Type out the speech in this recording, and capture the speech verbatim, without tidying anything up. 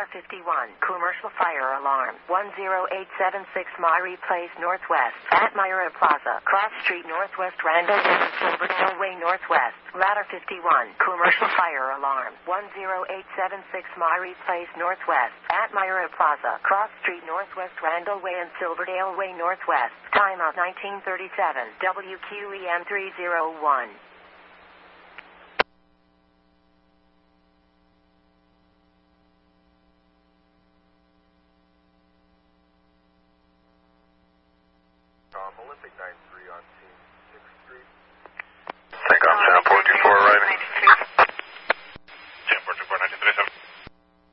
fifty-one, commercial fire alarm. one zero eight seven six Myrie Place Northwest, at Myra Plaza, Cross Street Northwest, Randall Way, Silverdale Way Northwest. Ladder fifty-one, commercial fire alarm. one zero eight seven six Myrie Place Northwest, at Myra Plaza, Cross Street Northwest, Randall Way and Silverdale Way Northwest. Time of nineteen thirty-seven, W Q E M three oh one. Um, Olympic nine three on scene, sixth Street.